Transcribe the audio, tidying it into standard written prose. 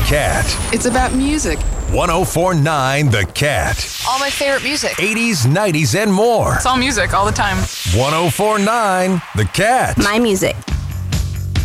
Cat. It's about music. 104.9 The Cat. All my favorite music. 80s, 90s, and more. It's all music all the time. 104.9 The Cat. My music.